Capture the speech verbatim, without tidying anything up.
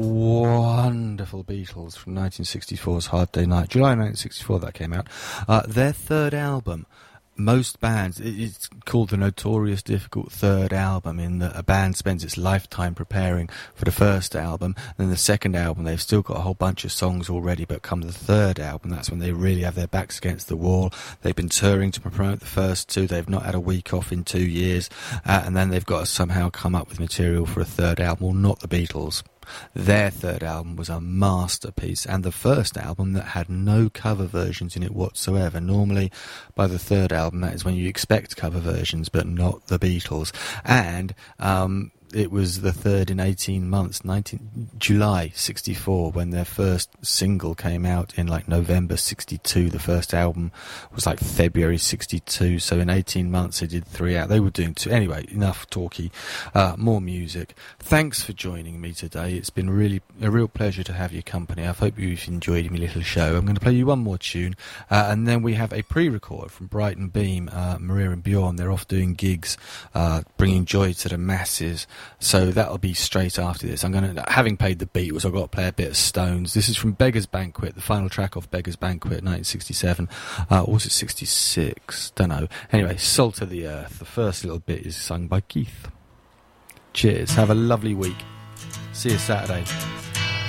Wonderful Beatles from nineteen sixty-four's Hard Day Night. July nineteen sixty-four that came out. Uh, their third album. Most bands, it's called the Notorious Difficult Third Album, in that a band spends its lifetime preparing for the first album, and then the second album they've still got a whole bunch of songs already, but come the third album, that's when they really have their backs against the wall. They've been touring to promote the first two, they've not had a week off in two years, uh, and then they've got to somehow come up with material for a third album. Well, not the Beatles. Their third album was a masterpiece, and the first album that had no cover versions in it whatsoever. Normally, by the third album, that is when you expect cover versions, but not the Beatles. And um, it was the third in eighteen months, nineteen July sixty-four, when their first single came out in like November sixty-two. The first album was like February sixty-two, so in eighteen months they did three out. They were doing two. Anyway, enough talky, uh, more music. Thanks for joining me today. It's been really a real pleasure to have your company. I hope you've enjoyed my little show. I'm going to play you one more tune, uh, and then we have a pre-record from Brighton Beam, uh, Maria and Bjorn. They're off doing gigs, uh, bringing joy to the masses. So that'll be straight after this. I'm going to, having paid the Beatles, I've got to play a bit of Stones. This is from Beggar's Banquet, the final track off Beggar's Banquet, nineteen sixty-seven. Uh, or was it sixty-six? Don't know. Anyway, Salt of the Earth. The first little bit is sung by Keith. Cheers. Have a lovely week. See you Saturday.